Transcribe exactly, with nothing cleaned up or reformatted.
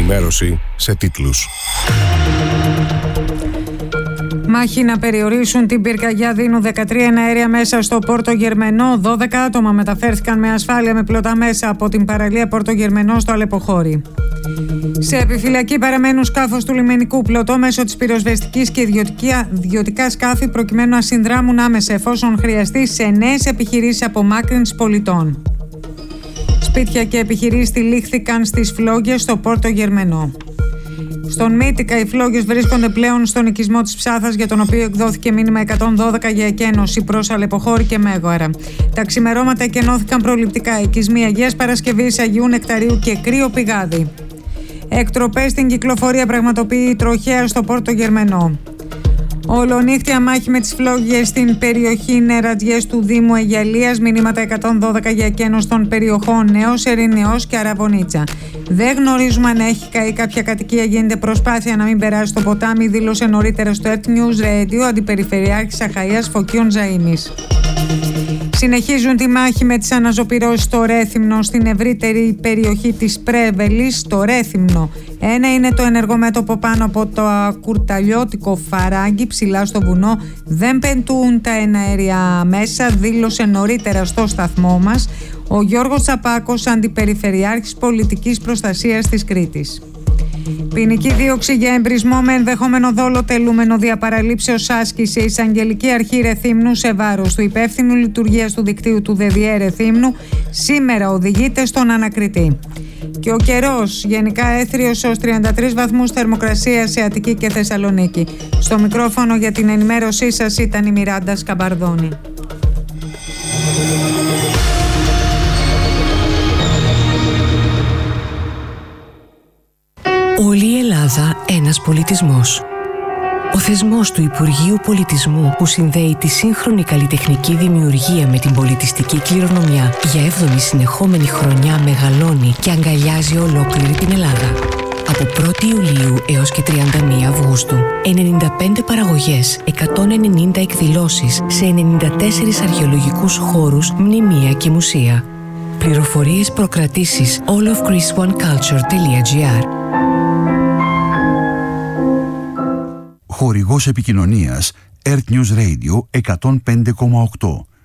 ενημέρωση σε τίτλους. Μάχη να περιορίσουν την πυρκαγιά, δίνουν δεκατρία εναέρια μέσα στο Πόρτο Γερμενό. δώδεκα άτομα μεταφέρθηκαν με ασφάλεια με πλωτά μέσα από την παραλία Πόρτο Γερμενό στο Αλεποχώρι. Σε επιφυλακή παραμένουν σκάφος του λιμενικού πλωτό μέσω της πυροσβεστικής και ιδιωτικά σκάφη προκειμένου να συνδράμουν άμεσα εφόσον χρειαστεί σε νέες επιχειρήσεις απομάκρυνσης πολιτών. Σπίτια και επιχειρήσεις τυλίχθηκαν στις φλόγες στο Πόρτο Γερμενό. Στον Μύτικα, οι φλόγες βρίσκονται πλέον στον οικισμό της Ψάθας, για τον οποίο εκδόθηκε μήνυμα εκατόν δώδεκα για εκένωση προς Αλεποχώρι και Μέγορα. Τα ξημερώματα εκενώθηκαν προληπτικά. Οικισμοί Αγίας Παρασκευής, Αγίου Νεκταρίου και Κρύο Πηγάδι. Εκτροπές στην κυκλοφορία πραγματοποιεί η τροχέα στο Πόρτο Γερμενό. Ολονύχτια μάχη με τις φλόγες στην περιοχή Νερατζιές του Δήμου Αιγιαλίας. Μηνύματα εκατόν δώδεκα για εκένωση των περιοχών Νέος, Ερηνεός και Αραβωνίτσα. Δεν γνωρίζουμε αν έχει καεί κάποια κατοικία. Γίνεται προσπάθεια να μην περάσει το ποτάμι, δήλωσε νωρίτερα στο Earth News Radio αντιπεριφερειάρχης Αχαΐας Φωκίων Ζαΐμης. Συνεχίζουν τη μάχη με τις αναζωπυρώσεις στο Ρέθυμνο, στην ευρύτερη περιοχή της Πρέβελης. Στο Ρέθυμνο ένα είναι το ενεργομέτωπο πάνω από το κουρταλιώτικο φαράγγι ψηλά στο βουνό. Δεν πεντούν τα εναέρια μέσα, δήλωσε νωρίτερα στο σταθμό μας ο Γιώργος Τσαπάκος, αντιπεριφερειάρχης πολιτικής προστασίας της Κρήτης. Ποινική δίωξη για εμπρισμό με ενδεχόμενο δόλο τελούμενο διαπαραλήψεως άσκησε η Εισαγγελική Αρχή Ρεθύμνου σε βάρος του υπεύθυνου λειτουργίας του δικτύου του ΔΕΔΙΕ Ρεθύμνου. Σήμερα οδηγείται στον ανακριτή. Και ο καιρός γενικά έθριος ως τριάντα τρεις βαθμούς θερμοκρασία σε Αττική και Θεσσαλονίκη. Στο μικρόφωνο για την ενημέρωσή σας ήταν η Μιράντα Σκαμπαρδόνη. Όλη η Ελλάδα ένας πολιτισμός. Ο θεσμός του Υπουργείου Πολιτισμού που συνδέει τη σύγχρονη καλλιτεχνική δημιουργία με την πολιτιστική κληρονομιά για έβδομη συνεχόμενη χρονιά μεγαλώνει και αγκαλιάζει ολόκληρη την Ελλάδα. Από πρώτη Ιουλίου έως και τριάντα μία Αυγούστου, ενενήντα πέντε παραγωγές, εκατόν ενενήντα εκδηλώσεις σε ενενήντα τέσσερις αρχαιολογικούς χώρους, μνημεία και μουσεία. Πληροφορίες, προκρατήσεις all of greece one culture dot gr. Χορηγός επικοινωνίας Earth News Radio εκατόν πέντε κόμμα οκτώ.